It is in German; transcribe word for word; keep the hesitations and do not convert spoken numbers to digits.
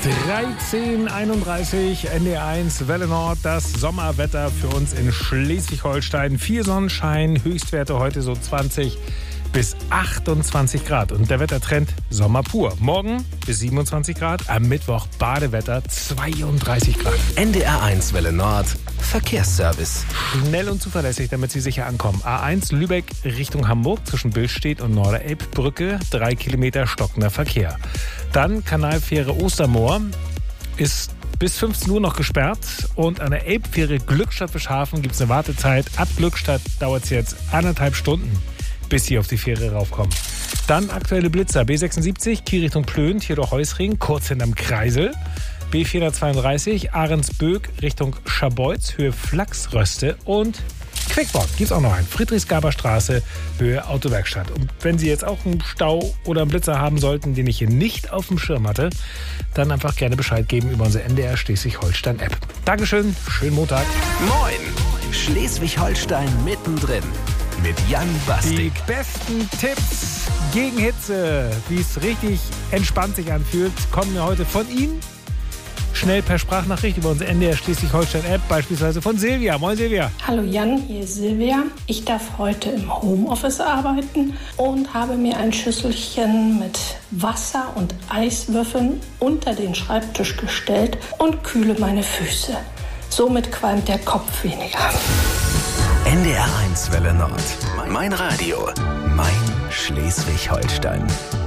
dreizehn Uhr einunddreißig, N D R eins, Welle Nord, das Sommerwetter für uns in Schleswig-Holstein. Viel Sonnenschein, Höchstwerte heute so zwanzig bis achtundzwanzig Grad. Und der Wettertrend Sommer pur. Morgen bis siebenundzwanzig Grad, am Mittwoch Badewetter zweiunddreißig Grad. N D R eins Welle Nord, Verkehrsservice. Schnell und zuverlässig, damit Sie sicher ankommen. A eins Lübeck Richtung Hamburg zwischen Billstedt und Norderelbbrücke, drei Kilometer stockender Verkehr. Dann Kanalfähre Ostermoor ist bis fünfzehn Uhr noch gesperrt und an der Elbfähre Glückstadt-Bischhafen gibt es eine Wartezeit. Ab Glückstadt dauert es jetzt anderthalb Stunden, bis Sie auf die Fähre raufkommen. Dann aktuelle Blitzer. B sechsundsiebzig, Kiel Richtung Plön, Theodor-Heuss-Ring, kurz hinterm Kreisel. B vierhundertzweiunddreißig, Ahrensböck Richtung Scharbeutz, Höhe Flachsröste. Und Quickborn gibt es auch noch einen. Friedrichsgaber Straße, Höhe Autowerkstatt. Und wenn Sie jetzt auch einen Stau oder einen Blitzer haben sollten, den ich hier nicht auf dem Schirm hatte, dann einfach gerne Bescheid geben über unsere N D R Schleswig-Holstein-App. Dankeschön, schönen Montag. Moin, Schleswig-Holstein mittendrin. Mit Jan Bastik. Die besten Tipps gegen Hitze, wie es richtig entspannt sich anfühlt, kommen mir heute von Ihnen. Schnell per Sprachnachricht über unsere N D R Schleswig-Holstein-App, beispielsweise von Silvia. Moin Silvia. Hallo Jan, hier ist Silvia. Ich darf heute im Homeoffice arbeiten und habe mir ein Schüsselchen mit Wasser und Eiswürfeln unter den Schreibtisch gestellt und kühle meine Füße. Somit qualmt der Kopf weniger. N D R eins Welle Nord. Mein Radio. Mein Schleswig-Holstein.